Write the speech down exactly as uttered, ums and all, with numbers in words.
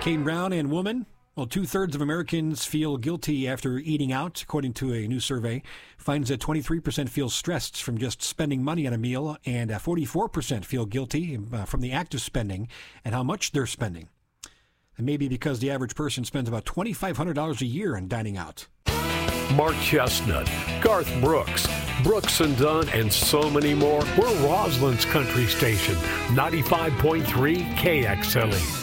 Kane Brown and woman. Well, two-thirds of Americans feel guilty after eating out, according to a new survey. Finds that twenty-three percent feel stressed from just spending money on a meal, and uh, forty-four percent feel guilty uh, from the act of spending and how much they're spending. And maybe because the average person spends about twenty-five hundred dollars a year on dining out. Mark Chestnut, Garth Brooks, Brooks and Dunn, and so many more. We're Roslyn's country station, ninety-five point three K X L E.